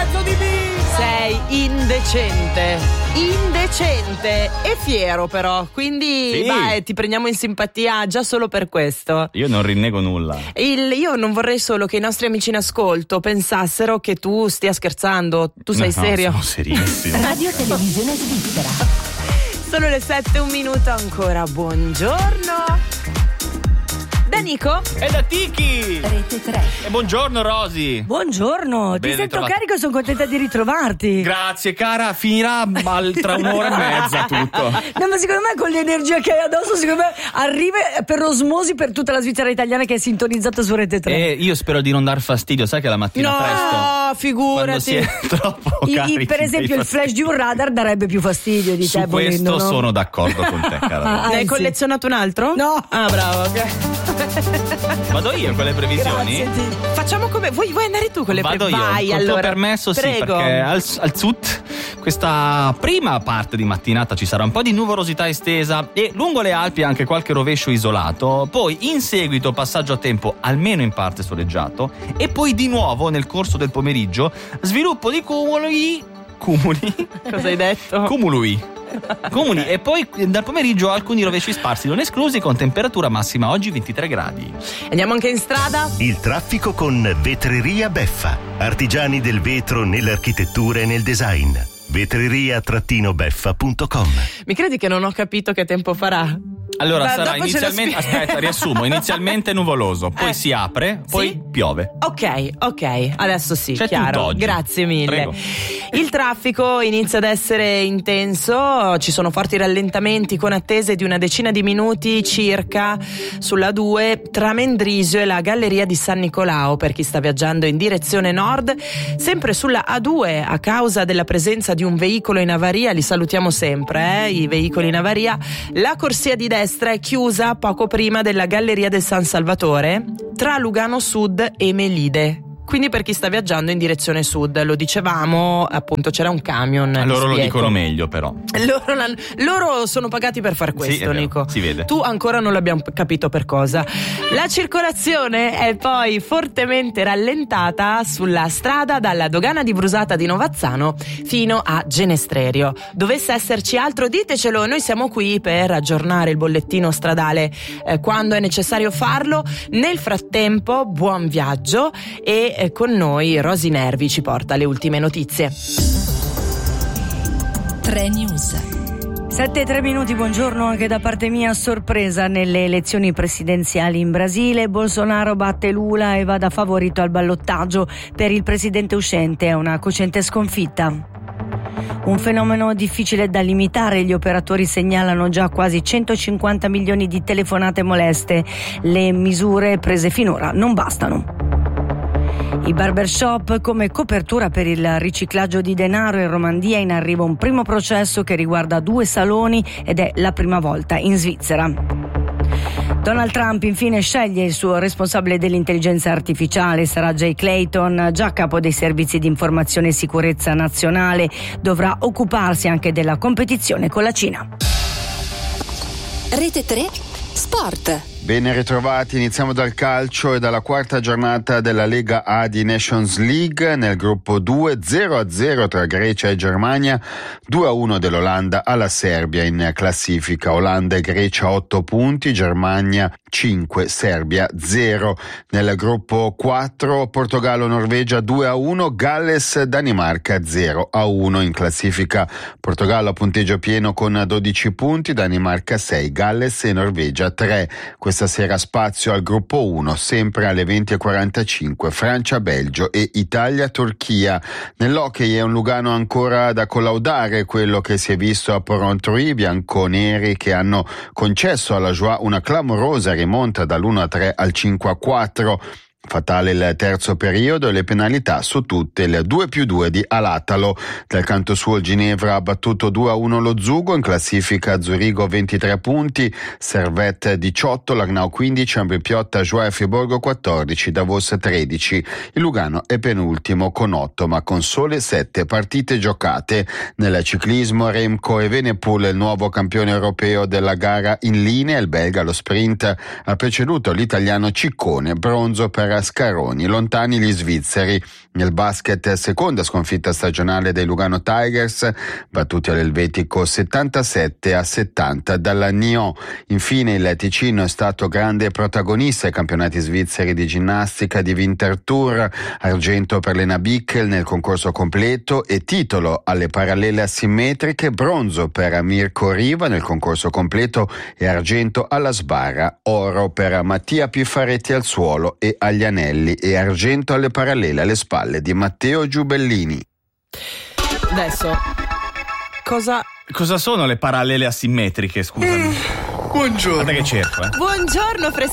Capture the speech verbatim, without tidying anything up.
pezzo di vita! Sei indecente, indecente e fiero però, quindi Sì. vai, ti prendiamo in simpatia già solo per questo. Io non rinnego nulla. Il, io non vorrei solo che i nostri amici in ascolto pensassero che tu stia scherzando. Tu sei No, no, serio? sono serissimo. Radio Televisione Svizzera. Sono le sette e un minuto ancora. Buongiorno. Da Nico? E da Tiki! Rete tre. E buongiorno Rosy. Buongiorno, ti Ben sento ritrovata. carico e sono contenta di ritrovarti. Grazie cara, finirà mal- tra un'ora e mezza tutto. No, ma secondo me con l'energia che hai addosso, secondo me arriva per osmosi per tutta la Svizzera italiana che è sintonizzata su Rete tre. E io spero di non dar fastidio, sai che la mattina No, presto, quando figurati. si è troppo I- i- carichi, per esempio dei il flash di un radar darebbe più fastidio di Su te, questo volendo, no? sono d'accordo con te, cara. Ah, Ne hai sì. collezionato un altro? No. Ah, bravo, ok. Vado io con le previsioni? Grazie, ti- Facciamo come. Vuoi, vuoi andare tu con le Vado io, Vai, col allora. tuo permesso sì, Prego. perché al, al Sud questa prima parte di mattinata ci sarà un po' di nuvolosità estesa e lungo le Alpi anche qualche rovescio isolato, poi in seguito passaggio a tempo almeno in parte soleggiato e poi di nuovo nel corso del pomeriggio sviluppo di cumuli cumuli Cosa hai detto? cumuli Comuni e poi dal pomeriggio alcuni rovesci sparsi non esclusi con temperatura massima oggi ventitré gradi. Andiamo anche in strada? Il traffico con Vetreria Beffa. Artigiani del vetro nell'architettura e nel design. vetreria-beffa punto com. Mi credi che non ho capito che tempo farà? Allora Beh, sarà dopo ce lo inizialmente spieghi. aspetta riassumo inizialmente nuvoloso poi Eh. si apre poi Sì? piove. Ok, ok, adesso sì, C'è chiaro. tutto oggi. Grazie mille. Prego. Il traffico inizia ad essere intenso, ci sono forti rallentamenti con attese di una decina di minuti circa sulla due tra Mendrisio e la Galleria di San Nicolao per chi sta viaggiando in direzione nord. Sempre sulla A due a causa della presenza di un veicolo in avaria, li salutiamo sempre, eh, i veicoli in avaria. La corsia di destra è chiusa poco prima della Galleria del San Salvatore tra Lugano Sud e Melide. Quindi per chi sta viaggiando in direzione sud, lo dicevamo, appunto c'era un camion. vi Loro lo spiego. dicono meglio però. Loro, l'hanno- loro sono pagati per far questo, Sì, è vero, Nico. si vede. Tu ancora non l'abbiamo capito per cosa. La circolazione è poi fortemente rallentata sulla strada dalla dogana di Brusata di Novazzano fino a Genestrerio. Dovesse esserci altro, ditecelo, noi siamo qui per aggiornare il bollettino stradale eh, quando è necessario farlo. Nel frattempo, buon viaggio e eh, con noi Rosy Nervi ci porta le ultime notizie. tre News. Sette e tre minuti, buongiorno anche da parte mia. Sorpresa nelle elezioni presidenziali in Brasile, Bolsonaro batte Lula e va da favorito al ballottaggio. Per il presidente uscente è una cocente sconfitta. Un fenomeno difficile da limitare, gli operatori segnalano già quasi centocinquanta milioni di telefonate moleste. Le misure prese finora non bastano. I barbershop come copertura per il riciclaggio di denaro. In Romandia in arrivo un primo processo che riguarda due saloni ed è la prima volta in Svizzera. Donald Trump infine sceglie il suo responsabile dell'intelligenza artificiale, sarà Jay Clayton, già capo dei servizi di informazione e sicurezza nazionale, dovrà occuparsi anche della competizione con la Cina. Rete tre Sport. Ben ritrovati, iniziamo dal calcio e dalla quarta giornata della Lega A di Nations League. Nel gruppo due zero a zero tra Grecia e Germania, due a uno dell'Olanda alla Serbia in classifica. Olanda e Grecia otto punti, Germania cinque, Serbia zero. Nel gruppo quattro Portogallo-Norvegia due a uno, Galles-Danimarca zero a uno in classifica. Portogallo a punteggio pieno con dodici punti, Danimarca sei, Galles e Norvegia tre. Questa sera spazio al gruppo uno, sempre alle venti e quarantacinque, Francia-Belgio e Italia-Turchia. Nell'hockey è un Lugano ancora da collaudare quello che si è visto a Porrentruy, i bianconeri che hanno concesso alla Joie una clamorosa rimonta dall'uno a tre al cinque a quattro. Fatale il terzo periodo e le penalità su tutte, il due più due di Alatalo. Dal canto suo il Ginevra ha battuto due a uno lo Zugo, in classifica Zurigo ventitré punti, Servette diciotto, Langnau quindici, Ambri-Piotta, Joie e Friburgo quattordici, Davos tredici. Il Lugano è penultimo con otto ma con sole sette partite giocate. Nel ciclismo Remco Evenepoel, il nuovo campione europeo della gara in linea, il belga allo sprint ha preceduto l'italiano Ciccone, bronzo per Barbara Scaroni. Lontani gli svizzeri. Nel basket, seconda sconfitta stagionale dei Lugano Tigers, battuti all'Elvetico settantasette a settanta dalla Nyon. Infine il Ticino è stato grande protagonista ai campionati svizzeri di ginnastica di Winterthur, argento per Lena Bickel nel concorso completo e titolo alle parallele asimmetriche, bronzo per Mirko Riva nel concorso completo e argento alla sbarra, oro per Mattia Piffaretti al suolo e agli anelli e argento alle parallele alle spalle di Matteo Giubellini. Adesso cosa Cosa sono le parallele asimmetriche, scusami? Buongiorno. Guarda che cerco, eh. Buongiorno Fresco.